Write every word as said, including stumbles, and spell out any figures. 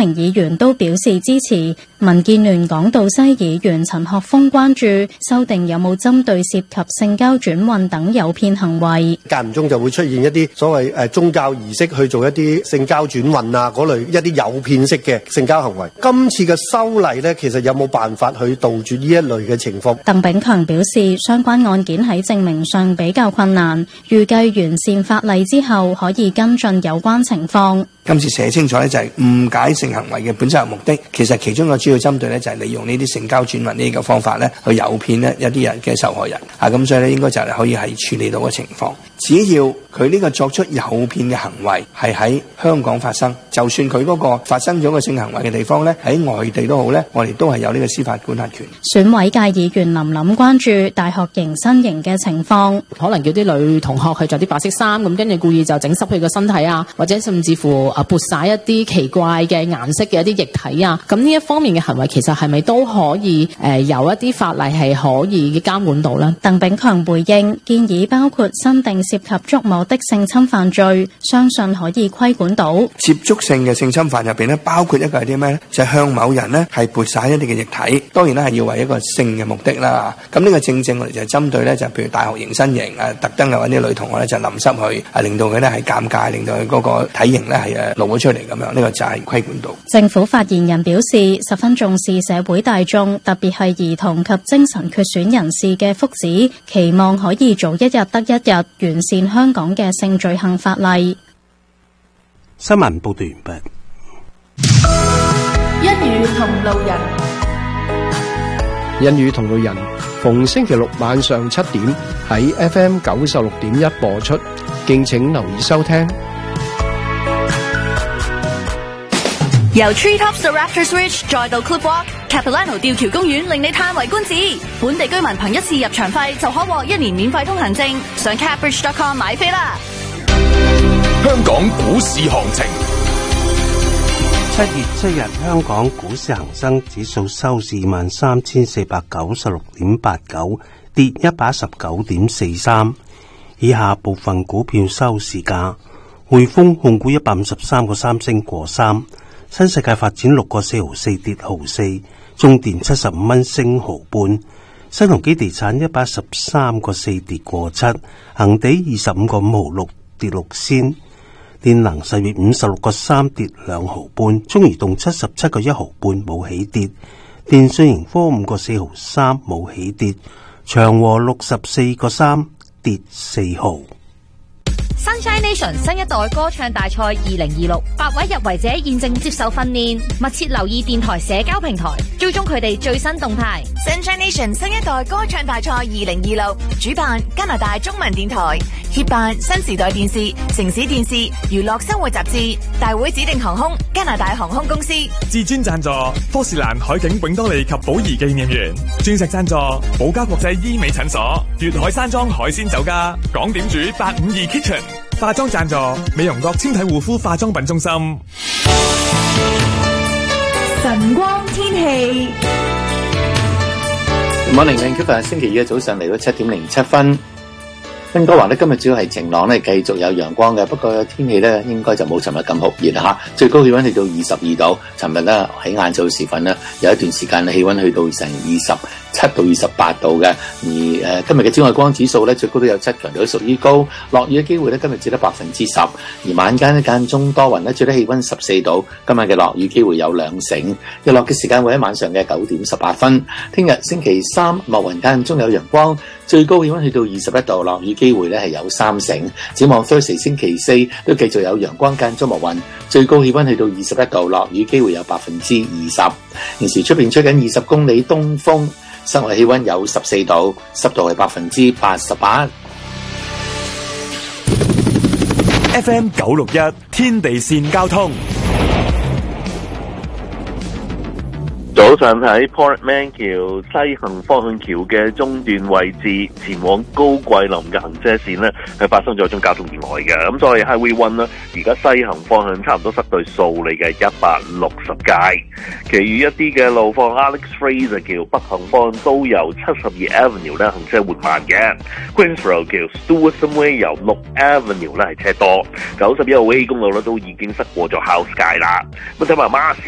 名議員都表示支持。民建聯港島西議員陳學鋒關注修訂有冇針對涉及性交轉運等誘騙行為， 間唔中就會出現一啲所謂誒宗教儀式去做一啲性交轉運啊嗰類一啲誘騙式嘅性交行為。今次嘅修例呢，其實有冇辦法去杜絕呢一類嘅情況？ 鄧炳強表示，相關案件喺證明上比較困難，預計完善法例之後可以跟進有關情況。 今次寫清楚咧，就係誤解性行為嘅本質和目的，其實其中個主要針對咧就係利用呢啲性交轉運呢個方法咧去誘騙咧一啲人嘅受害人啊，咁所以咧應該就係可以係處理到個情況。只要佢呢個作出誘騙嘅行為係喺香港發生，就算佢嗰個發生咗個性行為嘅地方咧喺外地都好咧，我哋都係有呢個司法管轄權。 選委界議員林琳關注大學迎新營嘅情況， 可能叫啲女同學去着啲白色衫，咁跟住故意就整濕佢個身體啊，或者甚至乎啊潑灑一啲奇怪嘅顏色嘅一啲液體啊，咁呢一方面嘅行為其實係咪都可以誒、呃、有一啲法例係可以監管到呢？ 鄧炳強回應建議包括新定涉及觸摸的性侵犯罪，相信可以規管到。 接觸性嘅性侵犯入邊咧，包括一個係啲咩咧？就係、向某人咧係潑灑一啲嘅液體，當然咧係要為一個性嘅目的啦。咁呢個正正我哋就係針對咧，就譬如大學迎新營啊，特登係揾啲女同學咧就淋濕佢，啊令到佢咧係尷尬，令到佢嗰個體型咧係誒露咗出嚟咁樣，呢、這個就係規管到。 政府發言人表示，十分重視社會大眾，特別係兒童及精神缺損人士嘅福祉，期望可以早一日得一日完善香港嘅性罪行法例。 新聞報道完畢。 一語同路人， 一語同路人逢星期六晚上七點喺 F M 九十六點一播出，敬請留意收聽。 由 Treetops 到 Raptors Ridge 再到 Cliff Walk、Capilano 吊橋公園，令你嘆為觀止。本地居民憑一次入場費就可獲一年免費通行證，上 Capbridge dot com 買飛啦！ 香港股市行情， 七月七日香港股市恒生指數收市二萬三千四百九十六點八九，跌一百一十九點四三。以下部分股票收市價：匯豐控股一百五十三個三升過三，新世界發展六個四毫四跌毫四，中電七十五蚊升毫半，新鴻基地產一百一十三個四跌過七，恒地二十五個五毫六跌六仙。電能實業五十六個三跌兩毫半，中移動七十七個一毫半冇起跌，電訊盈科五個四毫三冇起跌，長和六十四個三跌四毫。 Sunshine Nation 新一代歌唱大賽二零二六，八位入圍者現正接受訓練，密切留意電台社交平台，追蹤佢哋最新動態。Sunshine Nation 新一代歌唱大賽二零二六，主辦加拿大中文電台，協辦新時代電視、城市電視、娛樂生活雜誌，大會指定航空加拿大航空公司， 至尊贊助科士蘭海景永多利及寶儀紀念園，鑽石贊助寶嘉國際醫美診所，粵海山莊海鮮酒家，港點煮八五二 Kitchen。化妝贊助美容閣纖體護膚化妝品中心。 晨光天氣。 Morning Vancouver，星期二嘅早上嚟到七點零七分。溫哥華咧今日主要係晴朗咧，繼續有陽光嘅，不過天氣咧應該就冇尋日咁酷熱吓，最高氣溫去到二十二度。尋日咧喺晏晝時分咧有一段時間氣溫去到成二十七到二十八度嘅，而誒今日嘅紫外光指數咧最高都有七，強度屬於高。落雨嘅機會咧今日只得百分之十，而晚間咧間中多雲咧，最低氣溫十四度。今晚嘅落雨機會有兩成，日落嘅時間會喺晚上嘅九點十八分。聽日星期三密雲間中有陽光，最高氣溫去到二十一度，落雨機會咧係有三成。展望 Thursday 星期四都繼續有陽光間中密雲，最高氣溫去到二十一度，落雨機會有百分之二十。現時出邊吹緊二十公里東風。室外氣溫有十四度，濕度係百分之八十八。 F M 九六一天地線交通。 早上喺 Portman 橋西行方向橋嘅中段位置，前往高貴林嘅行車線呢係發生咗一宗交通意外嘅。咁所以 Highway One 呢，而家西行方向差唔多塞對數里嘅一百六十街。其餘一啲嘅路況 Alex Fraser 橋北行方向都由七十二 Avenue 咧行車緩慢嘅。Queens Road 橋 Stewart Way 由六 Avenue 咧係車多。九十一號 A 公路咧都已經塞過咗 House 街啦。咁睇埋